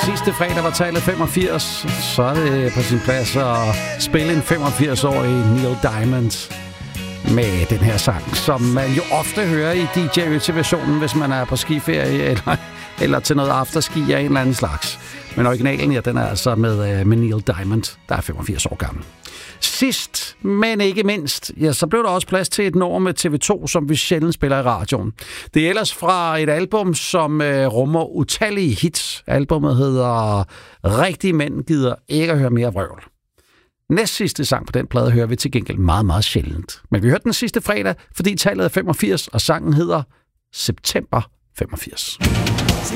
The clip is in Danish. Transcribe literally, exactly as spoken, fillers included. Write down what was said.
sidste fredag var tallet femogfirs, så er det på sin plads at spille en femogfirs-årig Neil Diamond med den her sang, som man jo ofte hører i D J-versionen, hvis man er på skiferie eller, eller til noget afterski af en eller anden slags. Men originalen, ja, den er altså med, med Neil Diamond, der er femogfirs år gammel. Sidst, men ikke mindst, ja, så blev der også plads til et nummer med T V to, som vi sjældent spiller i radioen. Det er ellers fra et album, som øh, rummer utallige hits. Albummet hedder Rigtige Mænd gider ikke at høre mere vrøvl. Næst sidste sang på den plade hører vi til gengæld meget, meget sjældent. Men vi hørte den sidste fredag, fordi tallet er femogfirs, og sangen hedder September femogfirs.